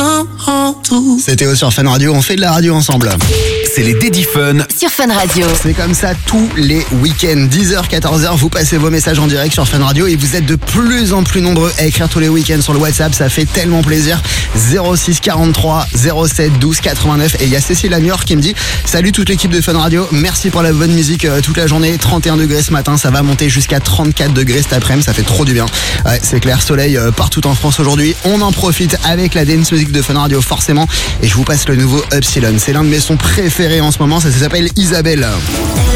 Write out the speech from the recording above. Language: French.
C'était Théo sur Fun Radio, on fait de la radio ensemble. C'est les Daddy Fun sur Fun Radio. C'est comme ça tous les week-ends, 10h, 14h, vous passez vos messages en direct sur Fun Radio et vous êtes de plus en plus nombreux à écrire tous les week-ends sur le WhatsApp, ça fait tellement plaisir. 06 43 07 12 89 et il y a Cécile Amior qui me dit salut toute l'équipe de Fun Radio, merci pour la bonne musique toute la journée, 31 degrés ce matin, ça va monter jusqu'à 34 degrés cet après-midi, ça fait trop du bien. Ouais, c'est clair, soleil partout en France aujourd'hui, on en profite avec la dance music de Fun Radio forcément et je vous passe le nouveau Upsilon, c'est l'un de mes sons préférés en ce moment, ça s'appelle Isabelle.